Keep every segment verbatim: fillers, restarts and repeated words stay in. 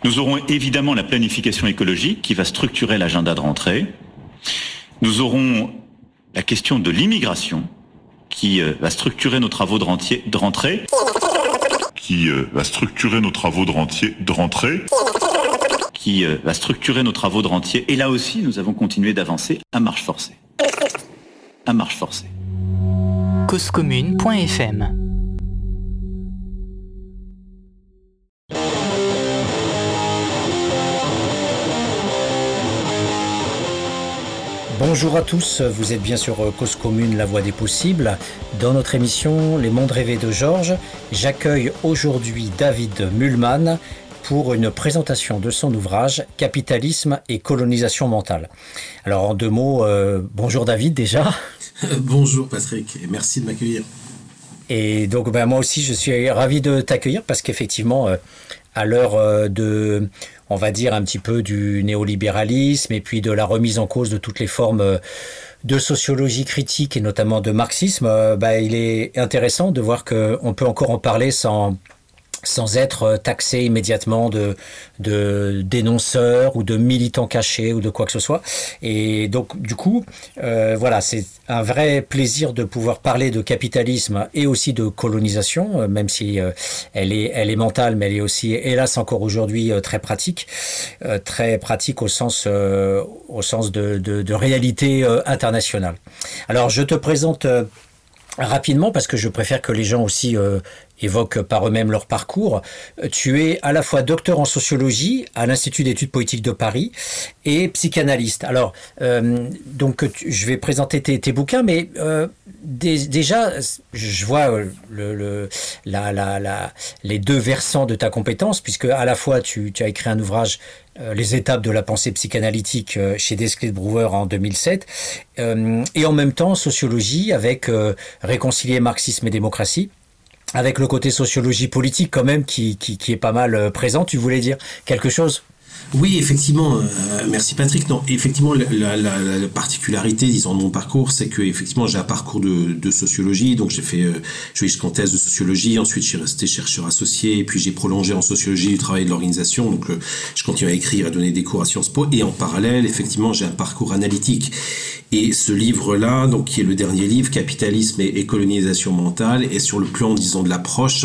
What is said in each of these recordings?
Nous aurons évidemment la planification écologique qui va structurer l'agenda de rentrée. Nous aurons la question de l'immigration qui euh, va structurer nos travaux de, rentier, de rentrée. Qui euh, va structurer nos travaux de, rentier, de rentrée. Qui euh, va structurer nos travaux de rentier. Et là aussi, nous avons continué d'avancer à marche forcée. À marche forcée. cause commune point f m Bonjour à tous, vous êtes bien sur Cause Commune, la voie des possibles. Dans notre émission Les mondes rêvés de Georges, j'accueille aujourd'hui David Mühlmann pour une présentation de son ouvrage Capitalisme et colonisation mentale. Alors en deux mots, euh, bonjour David déjà. Bonjour Patrick et merci de m'accueillir. Et donc ben, moi aussi je suis ravi de t'accueillir parce qu'effectivement euh, à l'heure euh, de, on va dire un petit peu du néolibéralisme et puis de la remise en cause de toutes les formes euh, de sociologie critique et notamment de marxisme, euh, ben, il est intéressant de voir qu'on peut encore en parler sans... sans être taxé immédiatement de, de dénonceurs ou de militants cachés ou de quoi que ce soit. Et donc, du coup, euh, voilà, c'est un vrai plaisir de pouvoir parler de capitalisme et aussi de colonisation, même si euh, elle est, elle est mentale, mais elle est aussi, hélas, encore aujourd'hui euh, très pratique, euh, très pratique au sens, euh, au sens de, de, de réalité euh, internationale. Alors, je te présente euh, rapidement, parce que je préfère que les gens aussi euh, évoquent par eux-mêmes leur parcours. Tu es à la fois docteur en sociologie à l'Institut d'études politiques de Paris et psychanalyste. Alors, euh, donc, tu, je vais présenter tes, tes bouquins, mais euh, dé, déjà, je vois le, le, la, la, la, les deux versants de ta compétence, puisque à la fois, tu, tu as écrit un ouvrage Euh, les étapes de la pensée psychanalytique euh, chez Desclés Brouwer en deux mille sept, euh, et en même temps sociologie avec euh, Réconcilier marxisme et démocratie, avec le côté sociologie politique quand même qui, qui, qui est pas mal euh, présent. Tu voulais dire quelque chose ? Oui, effectivement, euh, merci Patrick. Non, effectivement, la, la, la particularité, disons, de mon parcours, c'est que effectivement, j'ai un parcours de, de sociologie. Donc, j'ai fait, euh, je suis jusqu'en thèse de sociologie. Ensuite, je suis resté chercheur associé. Et puis, j'ai prolongé en sociologie du travail de l'organisation. Donc, euh, je continue à écrire, à donner des cours à Sciences Po. Et en parallèle, effectivement, j'ai un parcours analytique. Et ce livre-là, donc, qui est le dernier livre, Capitalisme et, et colonisation mentale, est sur le plan, disons, de l'approche,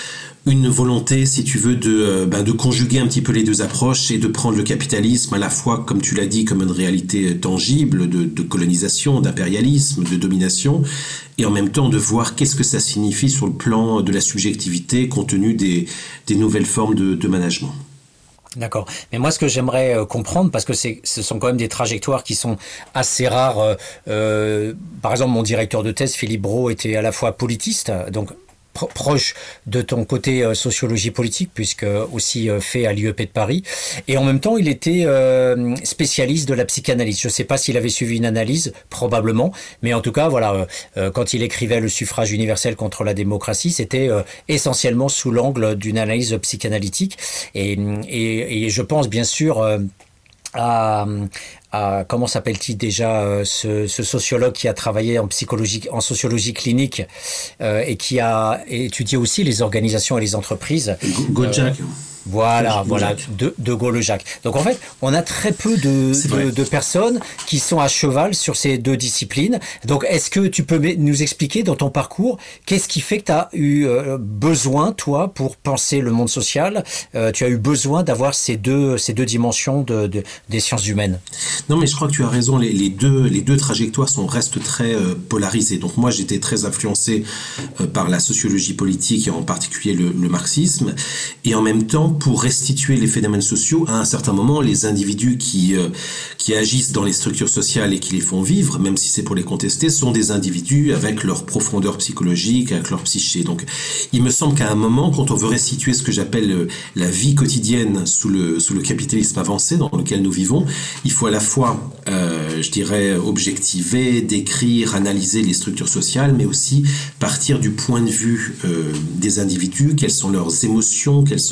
une volonté, si tu veux, de, ben, de conjuguer un petit peu les deux approches et de prendre le capitalisme à la fois, comme tu l'as dit, comme une réalité tangible de, de colonisation, d'impérialisme, de domination, et en même temps de voir qu'est-ce que ça signifie sur le plan de la subjectivité compte tenu des, des nouvelles formes de, de management. D'accord. Mais moi, ce que j'aimerais euh, comprendre, parce que c'est, ce sont quand même des trajectoires qui sont assez rares. Euh, euh, par exemple, mon directeur de thèse, Philippe Brault, était à la fois politiste, donc pro- proche de ton côté euh, sociologie politique, puisque aussi euh, fait à l'I E P de Paris, et en même temps, il était euh, spécialiste de la psychanalyse. Je ne sais pas s'il avait suivi une analyse, probablement, mais en tout cas, voilà, euh, euh, quand il écrivait le suffrage universel contre la démocratie, c'était euh, essentiellement sous l'angle d'une analyse psychanalytique, et, et, et je pense bien sûr euh, à, à comment s'appelle-t-il déjà euh, ce, ce sociologue qui a travaillé en psychologie, en sociologie clinique euh, et qui a étudié aussi les organisations et les entreprises. Gottschalk. Euh, Voilà, voilà, de, de Gaulle-Jacques. Donc en fait, on a très peu de, de, de personnes qui sont à cheval sur ces deux disciplines. Donc est-ce que tu peux nous expliquer dans ton parcours, qu'est-ce qui fait que tu as eu euh, besoin, toi, pour penser le monde social, euh, tu as eu besoin d'avoir ces deux, ces deux dimensions de, de, des sciences humaines? Non, mais je crois que tu as raison, les, les, deux, les deux trajectoires sont, restent très euh, polarisées. Donc moi, j'étais très influencé euh, par la sociologie politique et en particulier le, le marxisme. Et en même temps, pour restituer les phénomènes sociaux, à un certain moment, les individus qui, euh, qui agissent dans les structures sociales et qui les font vivre, même si c'est pour les contester, sont des individus avec leur profondeur psychologique, avec leur psyché. Donc, il me semble qu'à un moment, quand on veut restituer ce que j'appelle euh, la vie quotidienne sous le, sous le capitalisme avancé dans lequel nous vivons, il faut à la fois, euh, je dirais, objectiver, décrire, analyser les structures sociales, mais aussi partir du point de vue euh, des individus, quelles sont leurs émotions, quelles sont leurs affects,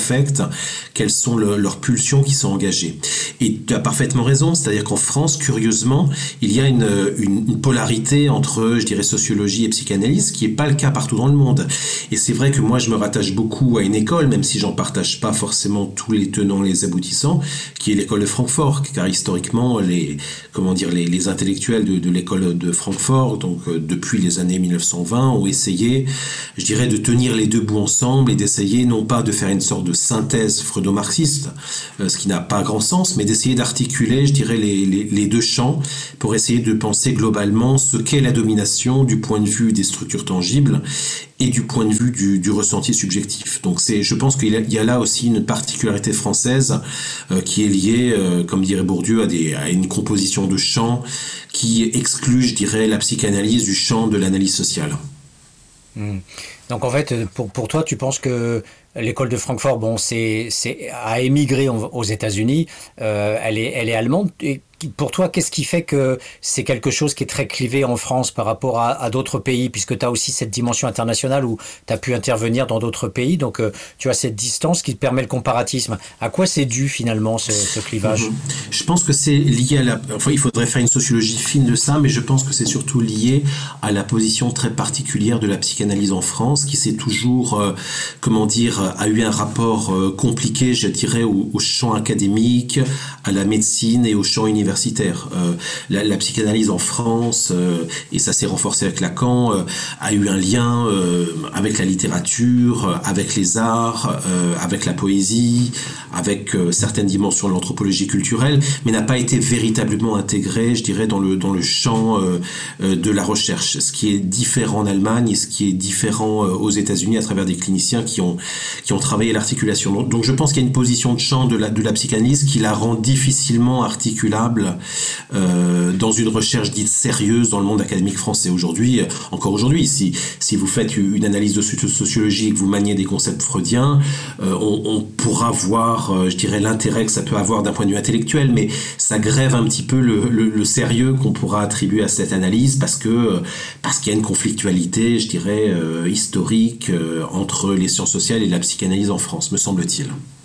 affects, quelles sont le, leurs pulsions qui sont engagées. Et tu as parfaitement raison, c'est-à-dire qu'en France, curieusement, il y a une, une, une polarité entre, je dirais, sociologie et psychanalyse, qui n'est pas le cas partout dans le monde. Et c'est vrai que moi, je me rattache beaucoup à une école, même si j'en partage pas forcément tous les tenants, les aboutissants, qui est l'école de Francfort, car historiquement, les, comment dire, les, les intellectuels de, de l'école de Francfort, donc euh, depuis les années mille neuf cent vingt, ont essayé, je dirais, de tenir les deux bouts ensemble et d'essayer non pas de faire une sorte de synthèse freudo-marxiste, euh, ce qui n'a pas grand sens, mais d'essayer d'articuler, je dirais, les, les, les deux champs pour essayer de penser globalement ce qu'est la domination du point de vue des structures tangibles et du point de vue du, du ressenti subjectif. Donc c'est, je pense qu'il y a, il y a là aussi une particularité française euh, qui est liée, euh, comme dirait Bourdieu, à, des, à une composition de champs qui exclut, je dirais, la psychanalyse du champ de l'analyse sociale. Mmh. Donc en fait, pour, pour toi, tu penses que l'école de Francfort, bon, c'est, c'est, a émigré aux États-Unis, euh, elle est, elle est allemande. Et pour toi, qu'est-ce qui fait que c'est quelque chose qui est très clivé en France par rapport à, à d'autres pays, puisque tu as aussi cette dimension internationale où tu as pu intervenir dans d'autres pays, donc euh, tu as cette distance qui te permet le comparatisme. À quoi c'est dû finalement ce, ce clivage ? Mmh. Je pense que c'est lié à la... Enfin, il faudrait faire une sociologie fine de ça, mais je pense que c'est surtout lié à la position très particulière de la psychanalyse en France, qui s'est toujours, euh, comment dire, a eu un rapport euh, compliqué, je dirais, au, au champ académique, à la médecine et au champ universitaire. Euh, la, la psychanalyse en France, euh, et ça s'est renforcé avec Lacan, euh, a eu un lien euh, avec la littérature, euh, avec les arts, euh, avec la poésie, avec euh, certaines dimensions de l'anthropologie culturelle, mais n'a pas été véritablement intégré, je dirais, dans le, dans le champ euh, euh, de la recherche. Ce qui est différent en Allemagne et ce qui est différent euh, aux États-Unis à travers des cliniciens qui ont, qui ont travaillé l'articulation. Donc, donc je pense qu'il y a une position de champ de la, de la psychanalyse qui la rend difficilement articulable Euh, dans une recherche dite sérieuse dans le monde académique français aujourd'hui. Encore aujourd'hui, si, si vous faites une analyse de sociologie et que vous maniez des concepts freudiens, euh, on, on pourra voir, euh, je dirais, l'intérêt que ça peut avoir d'un point de vue intellectuel, mais ça grève un petit peu le, le, le sérieux qu'on pourra attribuer à cette analyse parce que parce qu'il y a une conflictualité, je dirais, euh, historique euh, entre les sciences sociales et la psychanalyse en France, me semble-t-il.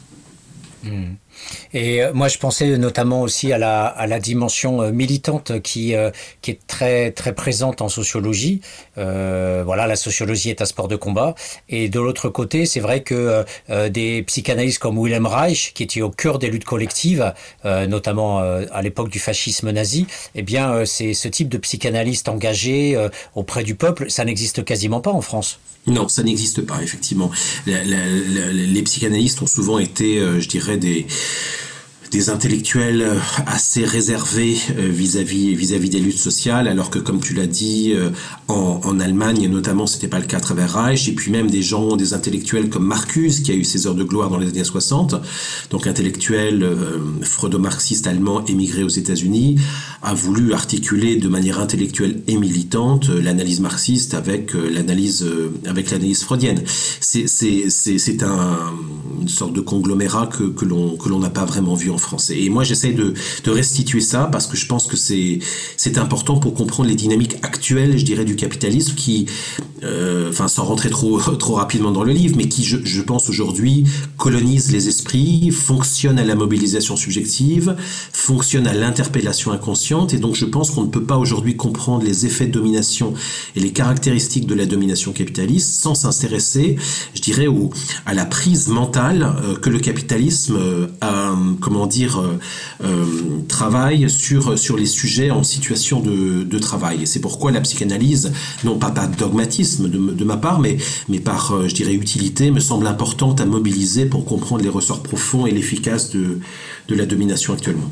Mmh. Et moi, je pensais notamment aussi à la, à la dimension militante qui, euh, qui est très, très présente en sociologie. Euh, voilà, la sociologie est un sport de combat. Et de l'autre côté, c'est vrai que euh, des psychanalystes comme Wilhelm Reich, qui était au cœur des luttes collectives, euh, notamment euh, à l'époque du fascisme nazi, eh bien, euh, c'est ce type de psychanalyste engagé euh, auprès du peuple, ça n'existe quasiment pas en France. Non, ça n'existe pas, effectivement. La, la, la, les psychanalystes ont souvent été, euh, je dirais, des... des intellectuels assez réservés vis-à-vis vis-à-vis des luttes sociales, alors que, comme tu l'as dit, en, en Allemagne, notamment, c'était pas le cas à travers Reich, et puis même des gens, des intellectuels comme Marcuse, qui a eu ses heures de gloire dans les années soixante, donc intellectuel euh, freudo-marxiste allemand émigré aux États-Unis, a voulu articuler de manière intellectuelle et militante l'analyse marxiste avec l'analyse euh, avec l'analyse freudienne. C'est c'est c'est c'est un une sorte de conglomérat que que l'on que l'on n'a pas vraiment vu en français. Et moi, j'essaie de, de restituer ça parce que je pense que c'est, c'est important pour comprendre les dynamiques actuelles, je dirais, du capitalisme qui, euh, enfin, sans rentrer trop, trop rapidement dans le livre, mais qui, je, je pense aujourd'hui, colonise les esprits, fonctionne à la mobilisation subjective, fonctionne à l'interpellation inconsciente. Et donc, je pense qu'on ne peut pas aujourd'hui comprendre les effets de domination et les caractéristiques de la domination capitaliste sans s'intéresser, je dirais, au, à la prise mentale euh, que le capitalisme euh, a, comment dire, euh, euh, travaille sur, sur les sujets en situation de, de travail. Et c'est pourquoi la psychanalyse, non pas par dogmatisme de, de ma part, mais, mais par, euh, je dirais, utilité, me semble importante à mobiliser pour comprendre les ressorts profonds et l'efficace de, de la domination actuellement.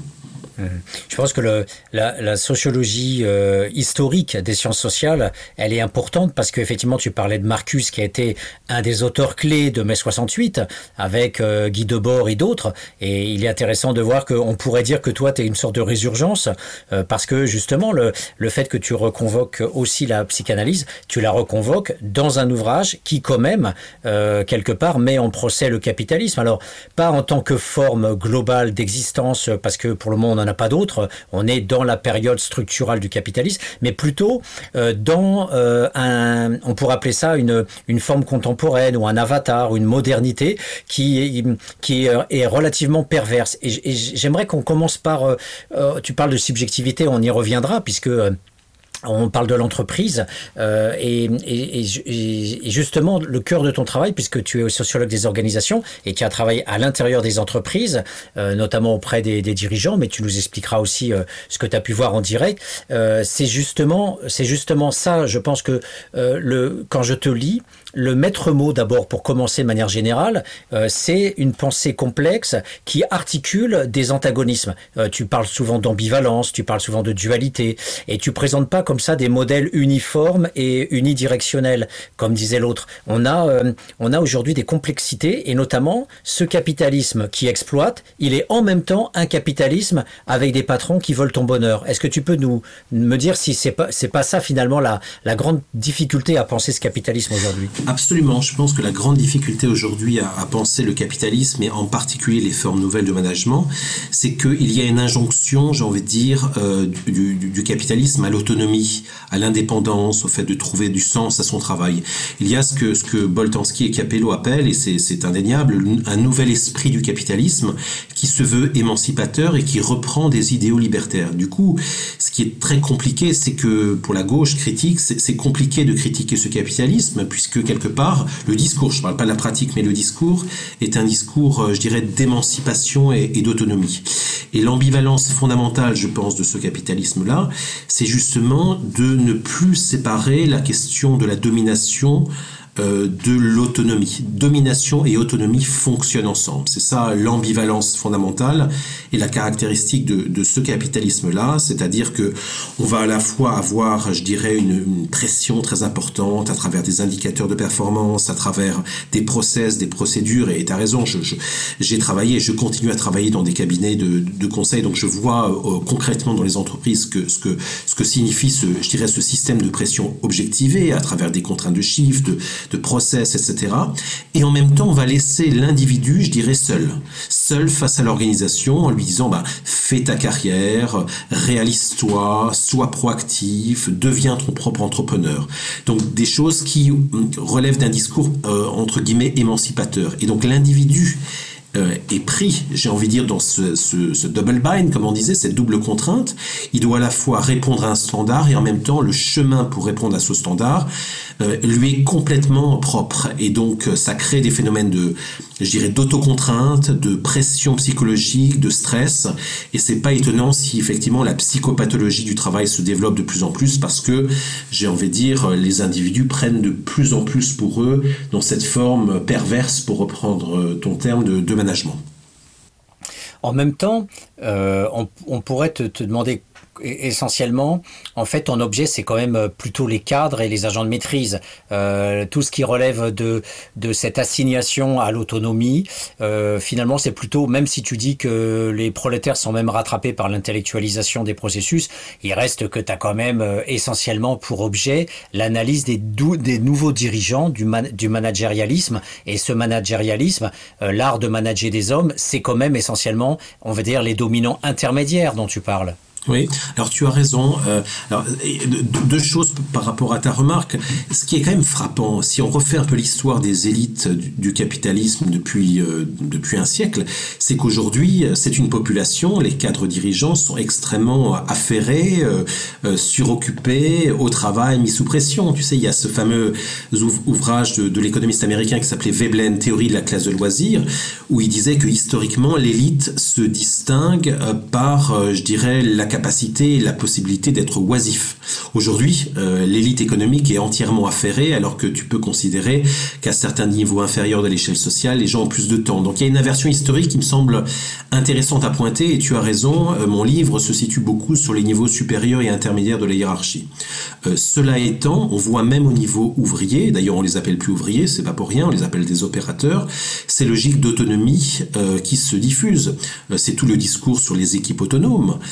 Je pense que le, la, la sociologie euh, historique des sciences sociales, elle est importante parce qu'effectivement, tu parlais de Marcuse qui a été un des auteurs clés de mai soixante-huit avec euh, Guy Debord et d'autres. Et il est intéressant de voir qu'on pourrait dire que toi, tu es une sorte de résurgence euh, parce que justement, le, le fait que tu reconvoques aussi la psychanalyse, tu la reconvoques dans un ouvrage qui quand même, euh, quelque part, met en procès le capitalisme. Alors, pas en tant que forme globale d'existence parce que pour le moment, on n'en a pas d'autre. On est dans la période structurale du capitalisme, mais plutôt euh, dans euh, un, on pourrait appeler ça une une forme contemporaine ou un avatar ou une modernité qui qui est relativement perverse. Et, et j'aimerais qu'on commence par, euh, euh, tu parles de subjectivité, on y reviendra puisque euh, on parle de l'entreprise euh, et, et, et, et justement le cœur de ton travail, puisque tu es sociologue des organisations et qui a travaillé à l'intérieur des entreprises, euh, notamment auprès des, des dirigeants, mais tu nous expliqueras aussi euh, ce que tu as pu voir en direct. Euh, c'est justement, c'est justement ça. Je pense que euh, le, quand je te lis, le maître mot d'abord, pour commencer de manière générale, euh, c'est une pensée complexe qui articule des antagonismes. Euh, tu parles souvent d'ambivalence, tu parles souvent de dualité, et tu présentes pas comme ça des modèles uniformes et unidirectionnels, comme disait l'autre. On a, euh, on a aujourd'hui des complexités, et notamment ce capitalisme qui exploite, il est en même temps un capitalisme avec des patrons qui veulent ton bonheur. Est-ce que tu peux nous me dire si c'est pas, c'est pas ça finalement la, la grande difficulté à penser ce capitalisme aujourd'hui? Absolument. Je pense que la grande difficulté aujourd'hui à, à penser le capitalisme, et en particulier les formes nouvelles de management, c'est qu'il y a une injonction, j'ai envie de dire, euh, du, du, du capitalisme à l'autonomie, à l'indépendance, au fait de trouver du sens à son travail. Il y a ce que, ce que Boltanski et Capello appellent, et c'est, c'est indéniable, un nouvel esprit du capitalisme qui se veut émancipateur et qui reprend des idéaux libertaires. Du coup, ce qui est très compliqué, c'est que pour la gauche critique, c'est, c'est compliqué de critiquer ce capitalisme, puisque quelque part, le discours, je ne parle pas de la pratique, mais le discours est un discours, je dirais, d'émancipation et, et d'autonomie. Et l'ambivalence fondamentale, je pense, de ce capitalisme-là, c'est justement de ne plus séparer la question de la domination Euh, de l'autonomie. Domination et autonomie fonctionnent ensemble. C'est ça l'ambivalence fondamentale et la caractéristique de, de ce capitalisme-là, c'est-à-dire que on va à la fois avoir, je dirais, une, une pression très importante à travers des indicateurs de performance, à travers des process, des procédures, et tu as raison, je, je, j'ai travaillé et je continue à travailler dans des cabinets de, de conseil, donc je vois euh, concrètement dans les entreprises que, ce, que, ce que signifie ce, je dirais, ce système de pression objectivée à travers des contraintes de chiffres, de de process, et cetera. Et en même temps, on va laisser l'individu, je dirais, seul. Seul face à l'organisation, en lui disant, bah, fais ta carrière, réalise-toi, sois proactif, deviens ton propre entrepreneur. Donc, des choses qui relèvent d'un discours, euh, entre guillemets, émancipateur. Et donc, l'individu Euh, est pris, j'ai envie de dire, dans ce, ce, ce double bind, comme on disait, cette double contrainte. Il doit à la fois répondre à un standard et en même temps, le chemin pour répondre à ce standard euh, lui est complètement propre. Et donc, ça crée des phénomènes de, je dirais, d'autocontrainte, de pression psychologique, de stress. Et c'est pas étonnant si effectivement la psychopathologie du travail se développe de plus en plus, parce que, j'ai envie de dire, les individus prennent de plus en plus pour eux dans cette forme perverse, pour reprendre ton terme, de, de management. En même temps, euh, on, on pourrait te, te demander essentiellement, en fait, ton objet, c'est quand même plutôt les cadres et les agents de maîtrise. Euh, tout ce qui relève de, de cette assignation à l'autonomie, euh, finalement, c'est plutôt, même si tu dis que les prolétaires sont même rattrapés par l'intellectualisation des processus, il reste que tu as quand même euh, essentiellement pour objet l'analyse des, dou- des nouveaux dirigeants, du, man- du managérialisme. Et ce managérialisme, euh, l'art de manager des hommes, c'est quand même essentiellement, on va dire, les dominants intermédiaires dont tu parles. Oui, alors tu as raison. Euh, alors, deux choses par rapport à ta remarque. Ce qui est quand même frappant, si on refait un peu l'histoire des élites du, du capitalisme depuis, euh, depuis un siècle, c'est qu'aujourd'hui, c'est une population, les cadres dirigeants sont extrêmement affairés, euh, euh, suroccupés, au travail, mis sous pression. Tu sais, il y a ce fameux ouvrage de, de l'économiste américain qui s'appelait Veblen, Théorie de la classe de loisirs, où il disait que historiquement, l'élite se distingue euh, par, euh, je dirais, la capacité et la possibilité d'être oisif. Aujourd'hui, euh, l'élite économique est entièrement affairée, alors que tu peux considérer qu'à certains niveaux inférieurs de l'échelle sociale, les gens ont plus de temps. Donc il y a une inversion historique qui me semble intéressante à pointer, et tu as raison, euh, mon livre se situe beaucoup sur les niveaux supérieurs et intermédiaires de la hiérarchie. Euh, cela étant, on voit même au niveau ouvrier, d'ailleurs on les appelle plus ouvriers, c'est pas pour rien, on les appelle des opérateurs, ces logiques d'autonomie euh, qui se diffusent. Euh, c'est tout le discours sur les équipes autonomes, euh,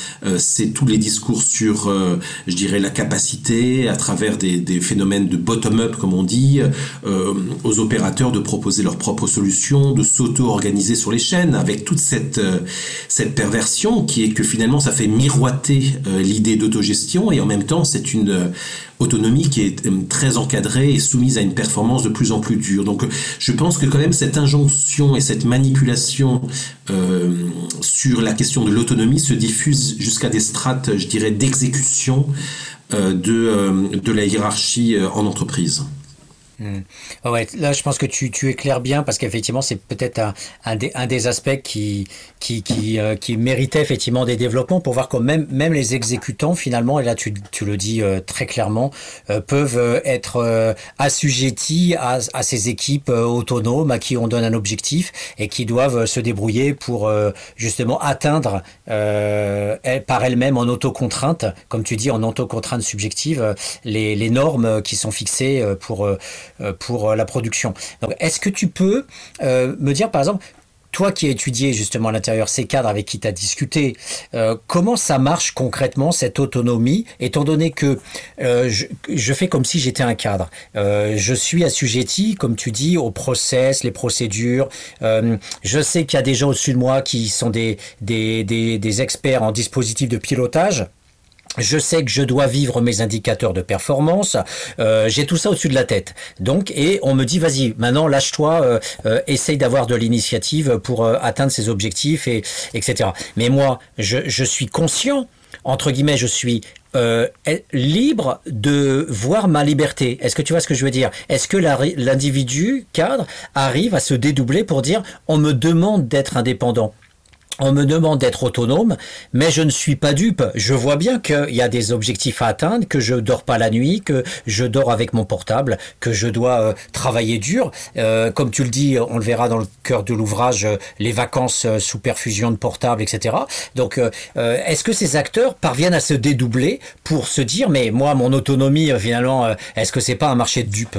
c'est tous les discours sur, euh, je dirais, la capacité, à travers des, des phénomènes de bottom-up, comme on dit, euh, aux opérateurs de proposer leurs propres solutions, de s'auto-organiser sur les chaînes, avec toute cette, euh, cette perversion qui est que finalement ça fait miroiter euh, l'idée d'autogestion, et en même temps c'est une euh, autonomie qui est euh, très encadrée et soumise à une performance de plus en plus dure. Donc je pense que quand même cette injonction et cette manipulation euh, sur la question de l'autonomie se diffuse jusqu'à des strates, je dirais, d'exécution euh, de, euh, de la hiérarchie euh, en entreprise. Mmh. Ouais, là, je pense que tu, tu éclaires bien parce qu'effectivement, c'est peut-être un, un, des, un des aspects qui, qui, qui, euh, qui méritait effectivement des développements pour voir que même, même les exécutants, finalement, et là, tu, tu le dis euh, très clairement, euh, peuvent euh, être euh, assujettis à, à ces équipes euh, autonomes à qui on donne un objectif et qui doivent euh, se débrouiller pour euh, justement atteindre euh, elle, par elles-mêmes en autocontrainte, comme tu dis, en autocontrainte subjective, les, les normes qui sont fixées pour euh, pour la production. Donc, est-ce que tu peux euh, me dire, par exemple, toi qui as étudié justement à l'intérieur ces cadres avec qui tu as discuté, euh, comment ça marche concrètement cette autonomie, étant donné que euh, je, je fais comme si j'étais un cadre. Euh, je suis assujetti, comme tu dis, aux process, les procédures. Euh, je sais qu'il y a des gens au-dessus de moi qui sont des, des, des, des experts en dispositifs de pilotage. Je sais que je dois vivre mes indicateurs de performance, euh, j'ai tout ça au-dessus de la tête. Donc, et on me dit, vas-y, maintenant lâche-toi, euh, euh, essaye d'avoir de l'initiative pour euh, atteindre ces objectifs, et, etc. Mais moi, je, je suis conscient, entre guillemets, je suis euh, libre de voir ma liberté. Est-ce que tu vois ce que je veux dire? Est-ce que la, l'individu cadre arrive à se dédoubler pour dire, on me demande d'être indépendant? On me demande d'être autonome, mais je ne suis pas dupe. Je vois bien qu'il y a des objectifs à atteindre, que je dors pas la nuit, que je dors avec mon portable, que je dois euh, travailler dur. Euh, comme tu le dis, on le verra dans le cœur de l'ouvrage, euh, les vacances euh, sous perfusion de portable, et cetera. Donc, euh, euh, est-ce que ces acteurs parviennent à se dédoubler pour se dire, mais moi, mon autonomie, euh, finalement, euh, est-ce que c'est pas un marché de dupes?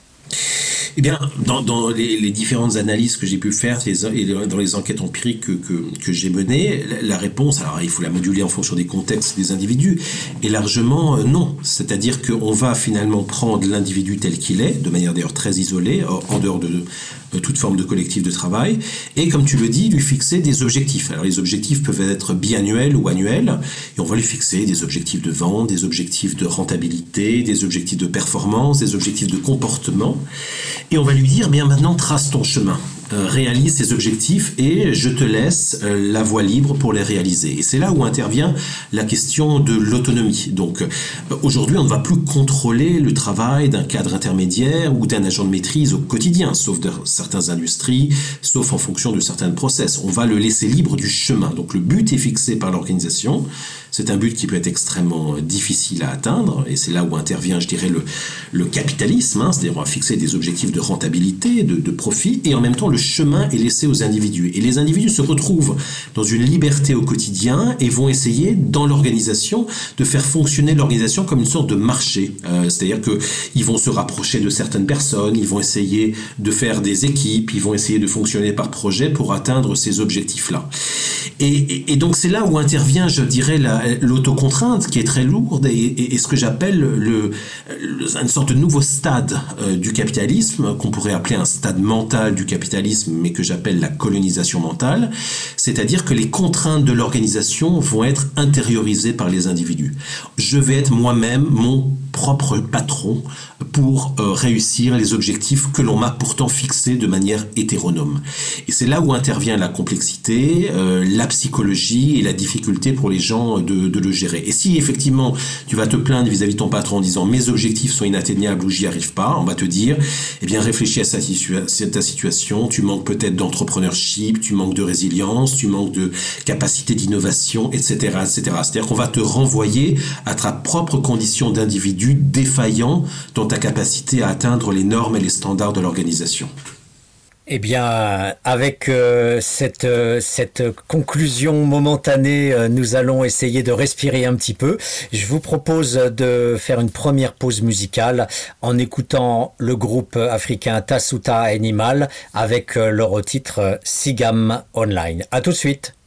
Eh bien, dans, dans les, les différentes analyses que j'ai pu faire les, et dans les enquêtes empiriques que, que, que j'ai menées, la, la réponse, alors il faut la moduler en fonction des contextes des individus, est largement euh, non. C'est-à-dire qu'on va finalement prendre l'individu tel qu'il est, de manière d'ailleurs très isolée, en dehors de, de toute forme de collectif de travail, et comme tu le dis, lui fixer des objectifs. Alors les objectifs peuvent être biannuels ou annuels, et on va lui fixer des objectifs de vente, des objectifs de rentabilité, des objectifs de performance, des objectifs de comportement. Et on va lui dire, bien maintenant, trace ton chemin, euh, réalise ces objectifs et je te laisse euh, la voie libre pour les réaliser. Et c'est là où intervient la question de l'autonomie. Donc euh, aujourd'hui, on ne va plus contrôler le travail d'un cadre intermédiaire ou d'un agent de maîtrise au quotidien, sauf dans certaines industries, sauf en fonction de certains process. On va le laisser libre du chemin. Donc le but est fixé par l'organisation. C'est un but qui peut être extrêmement difficile à atteindre, et c'est là où intervient, je dirais, le, le capitalisme, hein, c'est-à-dire on va fixer des objectifs de rentabilité, de, de profit, et en même temps le chemin est laissé aux individus. Et les individus se retrouvent dans une liberté au quotidien et vont essayer, dans l'organisation, de faire fonctionner l'organisation comme une sorte de marché. Euh, c'est-à-dire qu'ils vont se rapprocher de certaines personnes, ils vont essayer de faire des équipes, ils vont essayer de fonctionner par projet pour atteindre ces objectifs-là. Et, et, et donc c'est là où intervient, je dirais, la l'autocontrainte qui est très lourde et, et, et ce que j'appelle le, le, une sorte de nouveau stade euh, du capitalisme, qu'on pourrait appeler un stade mental du capitalisme, mais que j'appelle la colonisation mentale, c'est-à-dire que les contraintes de l'organisation vont être intériorisées par les individus. Je vais être moi-même mon propre patron pour euh, réussir les objectifs que l'on m'a pourtant fixés de manière hétéronome. Et c'est là où intervient la complexité, euh, la psychologie et la difficulté pour les gens de, de le gérer. Et si effectivement tu vas te plaindre vis-à-vis de ton patron en disant mes objectifs sont inatteignables ou j'y arrive pas, on va te dire eh bien réfléchis à, sa situa- à ta situation, tu manques peut-être d'entrepreneurship, tu manques de résilience, tu manques de capacité d'innovation, et cetera, et cetera. C'est-à-dire qu'on va te renvoyer à ta propre condition d'individu défaillant dans ta capacité à atteindre les normes et les standards de l'organisation. Eh bien, avec euh, cette, euh, cette conclusion momentanée, euh, nous allons essayer de respirer un petit peu. Je vous propose de faire une première pause musicale en écoutant le groupe africain Tasuta Animal avec euh, leur titre euh, Sigam Online. À tout de suite.